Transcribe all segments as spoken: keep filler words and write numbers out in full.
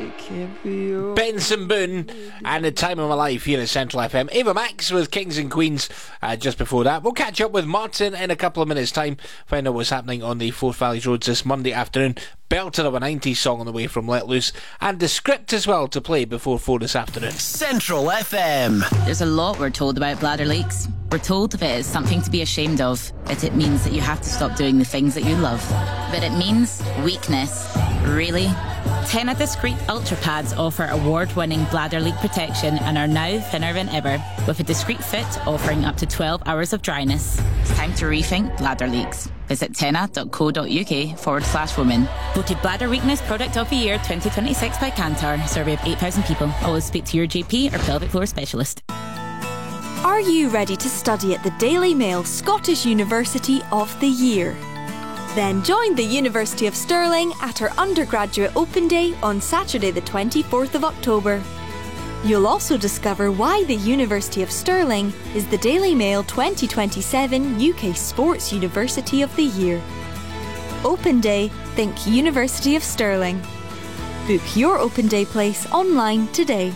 Benson Boone and The Time of My Life here at Central F M. Ava Max with Kings and Queens uh, just before that. We'll catch up with Martin in a couple of minutes' time, find out what's happening on the Forth Valleys Roads this Monday afternoon. Belter of a nineties song on the way from Let Loose, and the script as well to play before four this afternoon. Central F M. There's a lot we're told about bladder leaks. We're told that it's something to be ashamed of, that it means that you have to stop doing the things that you love. But it means weakness. Really? Tena Discreet Ultra Pads offer award-winning bladder leak protection and are now thinner than ever, with a discreet fit offering up to twelve hours of dryness. It's time to rethink bladder leaks. Visit tena.co.uk forward slash women. Voted Bladder Weakness Product of the Year twenty twenty-six by Kantar. Survey of eight thousand people. Always speak to your G P or pelvic floor specialist. Are you ready to study at the Daily Mail Scottish University of the Year? Then join the University of Stirling at our undergraduate open day on Saturday the twenty-fourth of October. You'll also discover why the University of Stirling is the Daily Mail twenty twenty-seven U K Sports University of the Year. Open Day, think University of Stirling. Book your open day place online today.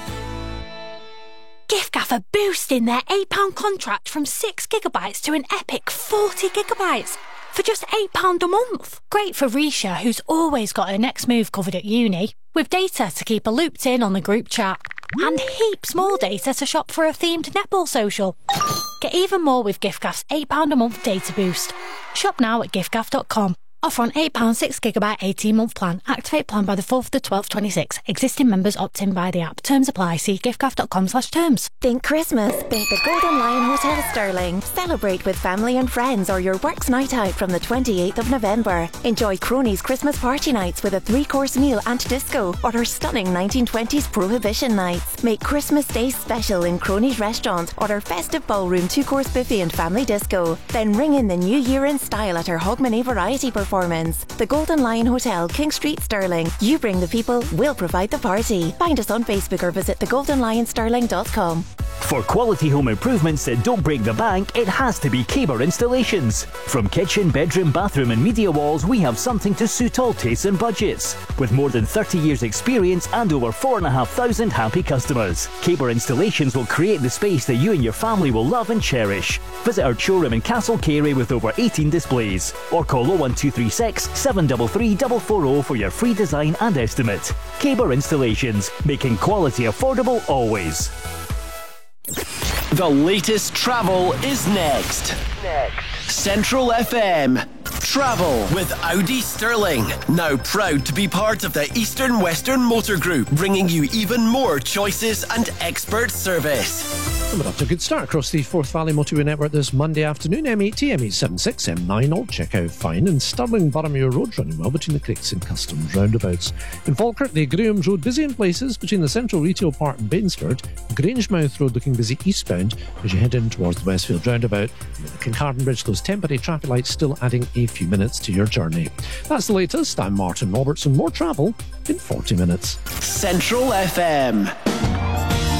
giffgaff are boosting their eight pound contract from six gigabytes to an epic forty gigabytes for just eight pounds a month. Great for Risha, who's always got her next move covered at uni, with data to keep her looped in on the group chat. And heaps more data to shop for a themed netball social. Get even more with giffgaff's eight pounds a month data boost. Shop now at giffgaff dot com. Offer on eight pounds six gigabyte eighteen month plan. Activate plan by the fourth of the twelfth twenty-six. Existing members opt in by the app. Terms apply. See giffgaff dot com slash terms. Think Christmas? Think the Golden Lion Hotel Stirling. Celebrate with family and friends or your works night out from the twenty-eighth of November. Enjoy Cronies Christmas party nights with a three-course meal and disco, or our stunning nineteen twenties Prohibition nights. Make Christmas Day special in Cronies restaurant or our festive ballroom two-course buffet and family disco. Then ring in the new year in style at our Hogmanay variety performance. The Golden Lion Hotel, King Street, Stirling. You bring the people, we'll provide the party. Find us on Facebook or visit the golden lion stirling dot com. For quality home improvements that don't break the bank, it has to be Caber Installations. From kitchen, bedroom, bathroom and media walls, we have something to suit all tastes and budgets. With more than thirty years experience and over four thousand five hundred happy customers, Caber Installations will create the space that you and your family will love and cherish. Visit our showroom in Castle Carey with over eighteen displays, or call oh one two three six, seven three three, four four oh for your free design and estimate. Caber Installations, making quality affordable always. The latest travel is next. Next. Central F M. Travel with Audi Stirling. Now proud to be part of the Eastern Western Motor Group, bringing you even more choices and expert service. Coming up to a good start across the Forth Valley Motorway Network this Monday afternoon. M eighty, M eight seventy-six, M nine all check out fine, and Stirling Boroughmuir Road running well between the Creeks and Customs roundabouts. In Falkirk, the Graham's Road busy in places between the Central Retail Park and Bainsford. Grangemouth Road looking busy eastbound as you head in towards the Westfield roundabout. And the Kincardine Bridge, those temporary traffic lights still adding a few minutes to your journey. That's the latest. I'm Martin Robertson. More travel in forty minutes. Central F M.